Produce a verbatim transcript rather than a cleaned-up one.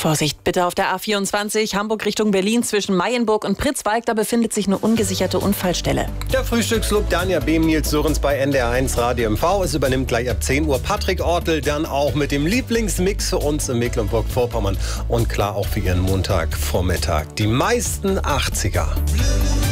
Vorsicht bitte auf der A vierundzwanzig, Hamburg Richtung Berlin zwischen Mayenburg und Pritzwalk. Da befindet sich eine ungesicherte Unfallstelle. Der Frühstücksclub Dania Behm, Nils Surens bei N D R eins Radio M V. Es übernimmt gleich ab zehn Uhr Patrick Ortel, dann auch mit dem Lieblingsmix für uns in Mecklenburg-Vorpommern und klar auch für Ihren Montagvormittag. Die meisten achtziger.